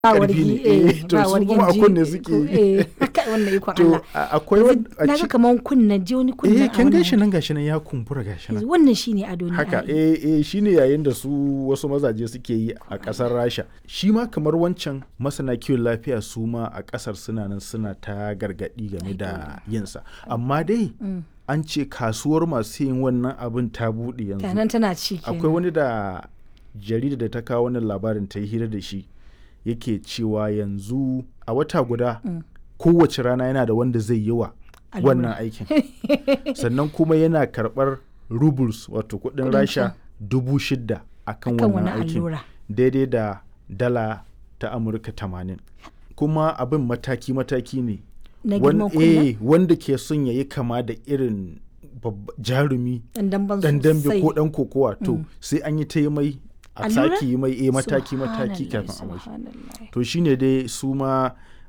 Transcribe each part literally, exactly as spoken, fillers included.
ba ƙarfi wargi ne eh eh to ba su wargin kuma a ji kunne suke eh kai wannan ikon to Allah a- akwai Yanzu wani a na ga ci kaman kunnen ji wani kunnen eh a kin wannan gashi nan gashi nan ya kumbura gashi nan yanzu wannan shine ado ne haka ai. eh eh shine yayin da su wasu mazaje suke yi a kasar Rasha shi ma kamar wancan masana kiwon lafiya su ma a kasar suna nan suna ta gargadi game da yinsa amma dai Mm. an ce kasuwar masu yin wannan abin ta buɗe yanzu Tanan tana ci kenan. akwai wani da jarida da ta kawo wannan labarin ta yi hira da shi yake cewa yanzu a wata guda Mm. kowace rana yana da wanda zai yi wa Allura. wannan aikin sannan kuma yana karɓar rubles wato kuɗin Kuɗin rasha can. dubu shida akan Akan wannan wani aikin allura. daidai da dala ta amurka tamanin kuma abin mataki-mataki ne Na Wan- girman kunnen? eh, wanda ke son ya yi kama da irin babba- jarumi Dan damban dan dambe sosai. ko dan kokowa to sai an yi ta yi mai a Allura? sake yi mai eh, mataki-mataki Subhanallah, kafin a mashi subhanallah. to shine dai su ma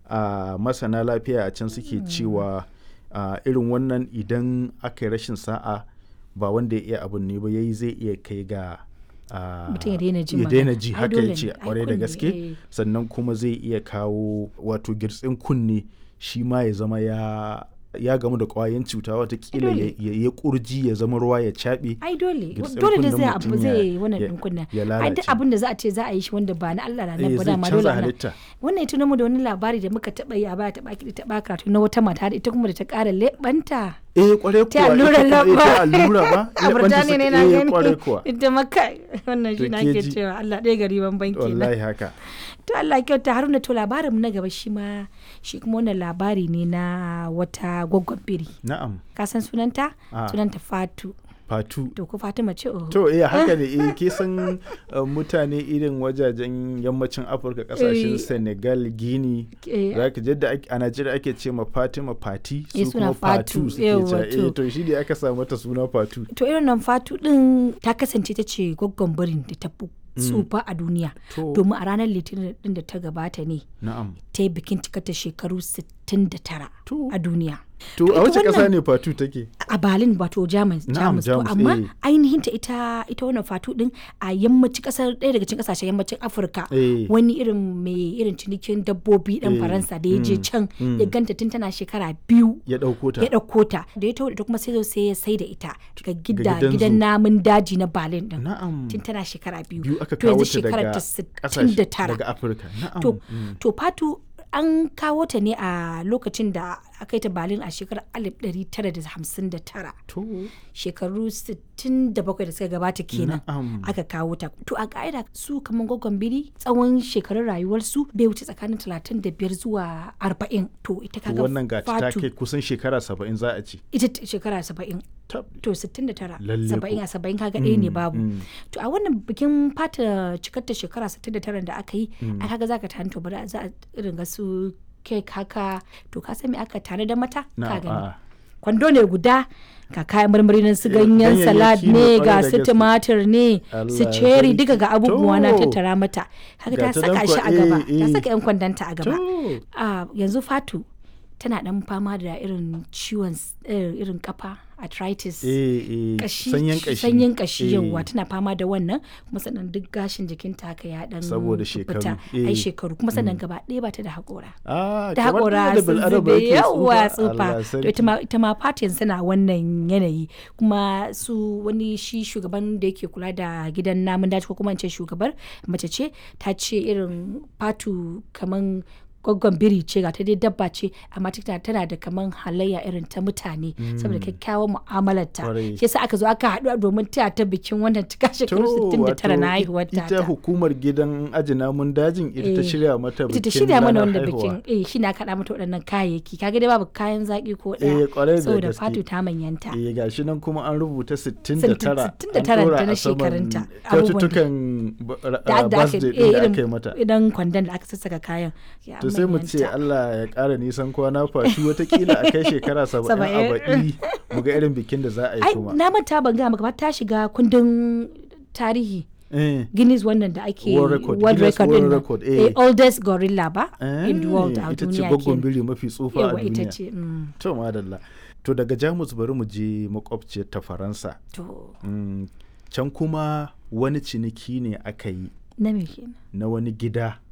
a masana lafiya a can suke cewa a, irin wannan idan aka yi rashin sa'a ba wanda ya iya abin ne ba yayi zai iya kai ga a, Mutum ya daina jin ya daina magana. ji Ai, haka dole ya ce ne. Ai, kwarai da kunne, gaske eh. sannan kuma zai iya kawo wato girtsin kunne shi ma ya zama ya ya gamu da kwayan cuta watakila ya, dole. ya, ya kurji ya zama ruwa ya caɓe ai dole Girtsin dole da kunnen zai mutum abu ya- zai wannan ya- din kunna ya ai lalace. duk abin da za a ce za a yi shi wanda ba na Allah na Eh, nan ba zai dama canza dole ana halitta. wannan ya tuno mu da wani labari da muka taba yi a baya taba ki taba karatu na wata mata da ita kuma da ta kara lebanta eh kwarai ta kuwa allurar ita kuma- eh, ta lamba allura ba a Burtaniya ne na eh, gani kwarai kuwa ita maka wannan shi To na ke ke ji. cewa Allah ɗaya gari ban banki na wallahi haka to Allah kyauta Haruna to labarin mu na gaba shi ma shi kuma wannan labari ne na wata gwaggon biri na'am ka san sunanta Ah. sunanta Fatu fatu to ko Fatima ce oh to eh haka ne eh ke san uh, mutane irin wajajen yammacin afirka kasashen Eh. senegal guinea Eh. za ka jadda ake- a najeriya ake ce ma fatima fati Eh, su suna kuma fatu Fatu. suke Yawwa, cewa to. eh to shi ne aka samu mata suna fatu to irin nan Fatu din ta kasance ta ce gwaggon birin da ta fi tsufa a duniya To. domin a ranar litinin din da ta gabata ne na'am ta yi bikin cikata shekaru sittin da tara To. a duniya to To a wace ita kasa wannan- ne fatu take a Berlin wato Jamus Na'am, Jamus to Jamus, amma eh. ainihin ta ita ita wannan Fatu din a yammacin kasar ɗaya daga cikin kasashen yammacin Afirka Eh. wani irin mai irin cinikin dabbobi dan Eh, Faransa da ya je mm, can mm. ya ganta tun tana shekara biyu ya ɗauko ta ya ɗauko ta da ya taho da ita kuma sai zo sai ya sai da ita ga gida gidan gidan zoo. namun daji na Berlin din na'am tun tana shekara biyu biyu aka to kawo yanzu ta shekarar daga ta sittin da kasashe tara daga afirka na'am to mm. to Fatu an kawo ta ne a lokacin da aka yi ta Berlin a shekarar alif ɗari tara da hamsin da tara to shekaru sittin da bakwai da suka gabata kenan Na'am. aka kawo ta to a ka'ida su kamar gwaggon biri tsawon shekarun rayuwarsu bai wuce tsakanin talatin da biyar zuwa arba'in to ita to kaga wannan gata ta Fatu kai kusan shekara saba'in za a ce ita t- shekara saba'in Tab. to sittin da tara Lalle saba'in ko. a saba'in kaga ɗaya ne Mm, babu mm. to a wannan bikin fata cikar ta shekara sittin da tara da aka yi ai kaga zaka tani to bari za a irin ga su kek haka to ka san me aka tare da mata ka Na'am, gani a'a. kwando ne guda ga kayan marmari nan su Eh, ganyen ganyayyaki salad ne, ne kwarai ga da su gaske. tumatir ne su Allah cherry sarki. duka ga abubuwa na To. tattara mata haka Ga ta ta saka nan shi kwa- a gaba eh, ta eh. saka yan kwandanta a gaba To. a yanzu Fatu tana dan fama da irin ciwon s- eh, irin kafa arthritis eh, eh, kashi sanyin kashi sanyin kashi Eh, yawa tana fama da wannan kuma sannan duk gashin jikinta haka ya dan Saboda fita. shekaru, ai eh. shekaru kuma sannan gaba ɗaya ba ta da haƙora ah, ta kamar haƙora da sun bil'adama zube yake yawa Allah tsufa to sarki. ita ma ita ma Fatu yanzu tana wannan yanayi kuma su wani shi shugaban da yake kula da gidan namun daji ko kuma in ce shugabar mace ce ta ce irin Fatu kaman gwaggon biri ce ga ta dai dabba ce amma tana tana da kaman halayya irin ta mutane saboda kyakkyawan mu'amalarta Kwarai. shi yasa aka zo aka haɗu domin taya ta bikin wannan cika shekaru To, sittin da tara na wato haihuwar ta ita hukumar gidan aji namun dajin ita ta Eh, shirya mata bikin ita ta shirya mana ranar wanda haihuwa. bikin eh shi na kaɗa mata waɗannan kayayyaki kaga dai babu kayan zaƙi ko Eh, kwarai ɗaya da saboda gaske. Fatu ta manyanta eh gashi nan kuma an rubuta sittin da tara sittin da tara an ɗora ta na a saman shekarunta, abubuwan da- kyaututtukan ba- ra- da da aka birthday eh, ɗin da irin aka yi mata idan kwandon da aka sassaka kayan ya to sai mu ce manyanta. Allah ya ƙara nisan kwana Fatu watakila a kai shekara saba'in a Saba'in. baɗi mu ga irin bikin da za a yi ai kuma na manta ban ga maka ba ta shiga kundin tarihi eh Guinness wannan da ake World record, world Guinness record World din nan. record, eh. eh. oldest gorilla ba in the world a ita ce duniya gwaggon kenan. biri mafi tsufa a Yawa ita duniya ce mm. to madalla to daga Jamus bari mu je makwabciyar ta Faransa to Mm, can kuma wani ciniki ne aka yi na me kenan na wani gida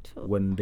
To. wanda